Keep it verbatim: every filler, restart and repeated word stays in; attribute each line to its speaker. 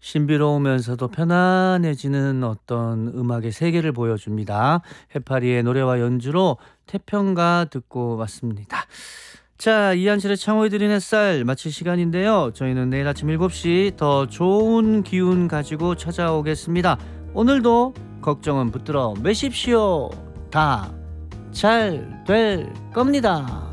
Speaker 1: 신비로우면서도 편안해지는 어떤 음악의 세계를 보여줍니다. 해파리의 노래와 연주로 태평가 듣고 왔습니다. 자, 이한철의 창호에 드린 햇살 마칠 시간인데요. 저희는 내일 아침 일곱 시 더 좋은 기운 가지고 찾아오겠습니다. 오늘도 걱정은 붙들어 매십시오. 다 잘 될 겁니다.